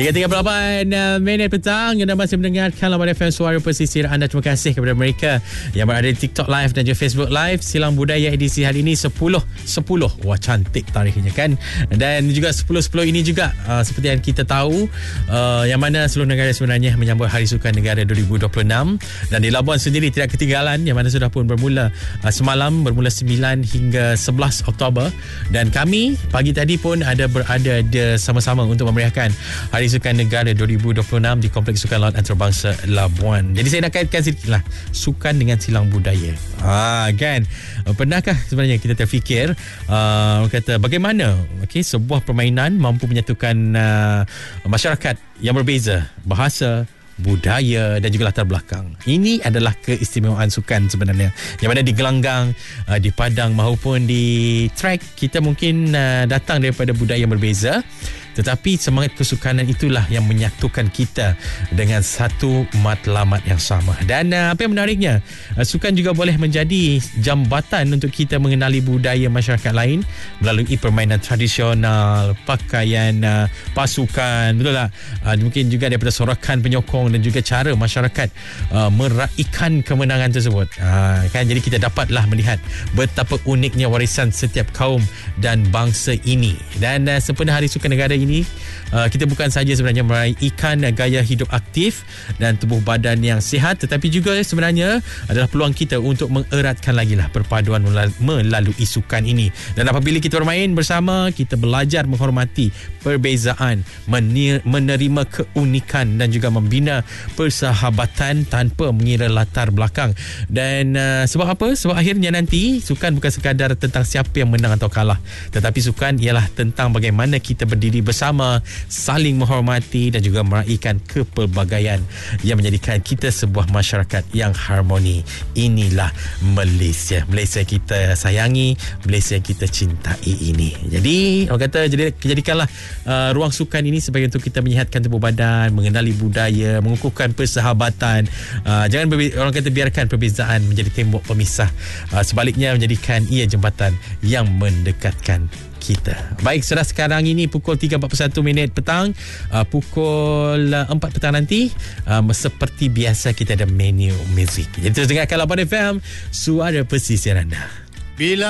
3.38 minit petang. Anda masih mendengarkan Lawan FM Suara Pesisir anda. Terima kasih kepada mereka yang berada di TikTok Live dan juga Facebook Live. Silang Budaya edisi hari ini 10-10. Wah, cantik tarikhnya kan. Dan juga 10-10 ini juga seperti yang kita tahu, yang mana seluruh negara sebenarnya menyambut Hari Sukan Negara 2026. Dan di Labuan sendiri tidak ketinggalan, yang mana sudah pun bermula semalam, bermula 9 hingga 11 Oktober. Dan kami pagi tadi pun berada sama-sama untuk memeriahkan Hari Sukan Negara 2026 di Kompleks Sukan Laut Antarabangsa Labuan. Jadi saya nak kaitkan sedikitlah sukan dengan silang budaya. Kan? Pernahkah sebenarnya kita terfikir kata bagaimana sebuah permainan mampu menyatukan masyarakat yang berbeza, bahasa, budaya dan juga latar belakang. Ini adalah keistimewaan sukan sebenarnya, yang mana di gelanggang, di padang maupun di track, kita mungkin datang daripada budaya yang berbeza, tetapi semangat kesukanan itulah yang menyatukan kita dengan satu matlamat yang sama. Dan apa yang menariknya, sukan juga boleh menjadi jambatan untuk kita mengenali budaya masyarakat lain melalui permainan tradisional, pakaian pasukan, betul tak? Mungkin juga daripada sorakan penyokong dan juga cara masyarakat meraihkan kemenangan tersebut. Kan, jadi kita dapatlah melihat betapa uniknya warisan setiap kaum dan bangsa ini. Dan sempena Hari Sukan Negara ini, kita bukan saja sebenarnya meraihkan gaya hidup aktif dan tubuh badan yang sihat, tetapi juga sebenarnya adalah peluang kita untuk mengeratkan lagi lah perpaduan melalui sukan ini. Dan apabila kita bermain bersama, kita belajar menghormati perbezaan, menerima keunikan dan juga membina persahabatan tanpa mengira latar belakang. Dan sebab apa? Sebab akhirnya nanti sukan bukan sekadar tentang siapa yang menang atau kalah, tetapi sukan ialah tentang bagaimana kita berdiri bersama, saling menghormati dan juga meraihkan kepelbagaian yang menjadikan kita sebuah masyarakat yang harmoni. Inilah Malaysia. Malaysia kita sayangi, Malaysia kita cintai ini. Jadi orang kata, jadikanlah ruang sukan ini sebagai untuk kita menyihatkan tubuh badan, mengenali budaya, mengukuhkan persahabatan. Jangan orang kata biarkan perbezaan menjadi tembok pemisah. Sebaliknya, menjadikan ia jembatan yang mendekatkan kita. Baik, sudah sekarang ini pukul 3.41 minit petang. Pukul 4 petang nanti, seperti biasa kita ada menu muzik. Jadi terus dengarkan Labuan FM, Suara Pesisir anda. Bila